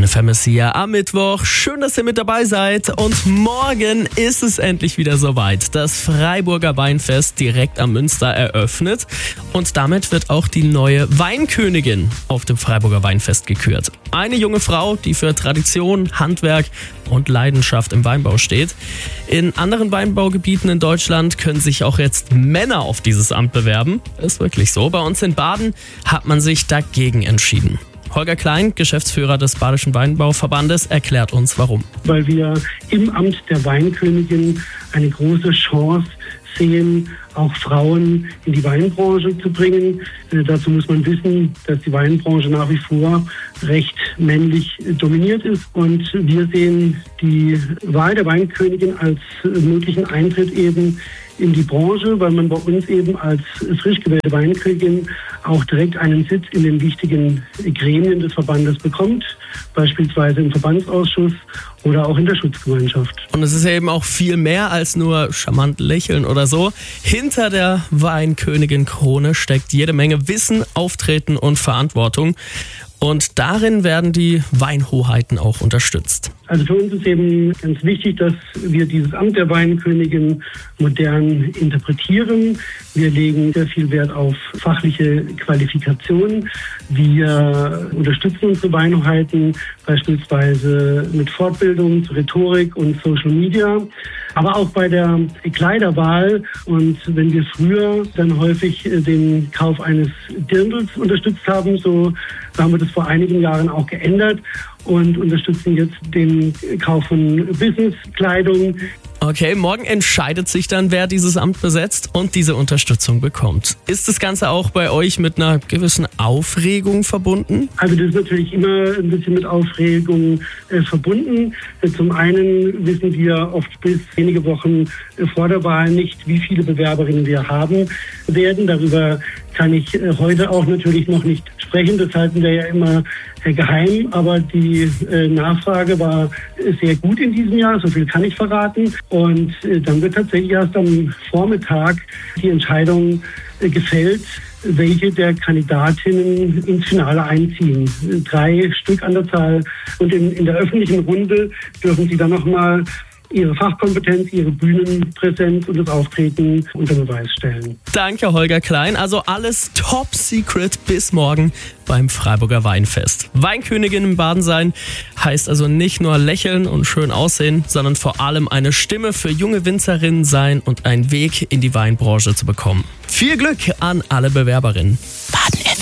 FMS hier am Mittwoch. Schön, dass ihr mit dabei seid. Und morgen ist es endlich wieder soweit. Das Freiburger Weinfest direkt am Münster eröffnet. Und damit wird auch die neue Weinkönigin auf dem Freiburger Weinfest gekürt. Eine junge Frau, die für Tradition, Handwerk und Leidenschaft im Weinbau steht. In anderen Weinbaugebieten in Deutschland können sich auch jetzt Männer auf dieses Amt bewerben. Ist wirklich so. Bei uns in Baden hat man sich dagegen entschieden. Holger Klein, Geschäftsführer des Badischen Weinbauverbandes, erklärt uns, warum. Weil wir im Amt der Weinkönigin eine große Chance sehen, auch Frauen in die Weinbranche zu bringen. Dazu muss man wissen, dass die Weinbranche nach wie vor recht männlich dominiert ist. Und wir sehen die Wahl der Weinkönigin als möglichen Eintritt eben in die Branche, weil man bei uns eben als frisch gewählte Weinkönigin auch direkt einen Sitz in den wichtigen Gremien des Verbandes bekommt, beispielsweise im Verbandsausschuss oder auch in der Schutzgemeinschaft. Und es ist ja eben auch viel mehr als nur charmant lächeln oder so. Hinter der Weinkönigin-Krone steckt jede Menge Wissen, Auftreten und Verantwortung. Und darin werden die Weinhoheiten auch unterstützt. Also für uns ist eben ganz wichtig, dass wir dieses Amt der Weinkönigin modern interpretieren. Wir legen sehr viel Wert auf fachliche Qualifikation. Wir unterstützen unsere Weinhoheiten beispielsweise mit Fortbildung zu Rhetorik und Social Media. Aber auch bei der Kleiderwahl. Und wenn wir früher dann häufig den Kauf eines Dirndls unterstützt haben, so haben wir das vor einigen Jahren auch geändert und unterstützen jetzt den Kauf von Businesskleidung. Okay, morgen entscheidet sich dann, wer dieses Amt besetzt und diese Unterstützung bekommt. Ist das Ganze auch bei euch mit einer gewissen Aufregung verbunden? Also das ist natürlich immer ein bisschen mit Aufregung verbunden. Zum einen wissen wir oft bis wenige Wochen vor der Wahl nicht, wie viele Bewerberinnen wir haben werden. Darüber kann ich heute auch natürlich noch nicht sprechen. Das halten wir ja immer geheim. Aber die Nachfrage war sehr gut in diesem Jahr. So viel kann ich verraten. Und dann wird tatsächlich erst am Vormittag die Entscheidung gefällt, welche der Kandidatinnen ins Finale einziehen. 3 Stück an der Zahl. Und in der öffentlichen Runde dürfen sie dann nochmal ihre Fachkompetenz, ihre Bühnenpräsenz und das Auftreten unter Beweis stellen. Danke, Holger Klein. Also alles top secret bis morgen beim Freiburger Weinfest. Weinkönigin im Baden sein heißt also nicht nur lächeln und schön aussehen, sondern vor allem eine Stimme für junge Winzerinnen sein und einen Weg in die Weinbranche zu bekommen. Viel Glück an alle Bewerberinnen. Baden